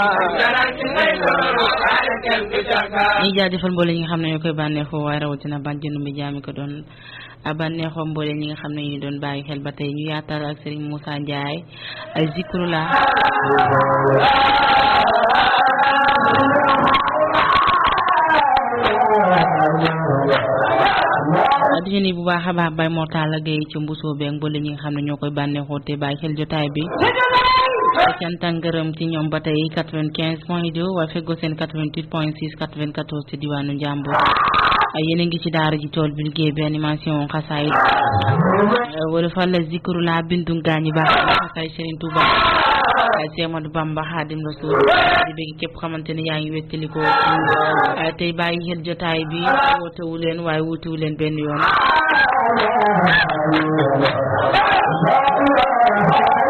ñi jaajëfal mboole ñi nga xam ne ñoo koy bànneexoo waaye rawatina bànjenu bi jaami ko doon bànneexoo mboole ñi nga xam ne ñu doon bàyyi xel ba tey ñu yaatal ak Serigne Moussa Ndiaye ay zikrullah di ni bu baax a baax Baye Mortala Gueye ci mbusoo beeg mboole ñi nga xam ne ñoo koy bànneexoo te bàyyi xel jotaay bi cant ak ngërëm ci ñoom ba tey 95.2 waaye feggoo seen 88.6 94 ci diwaanu Njàmbur yéen a ngi ci daara ji tool bi liggéey bi animation xasaayid wala fa la zikrullah bindu gaañi baax xasaay Serigne Touba Cheikh Ahmadou Bamba Khadim Rasoul di bëgg képp xamante ne yaa ngi wettalikoo tey bàyyi xel jotaay bi wootewu leen waaye wuutewu leen benn yoon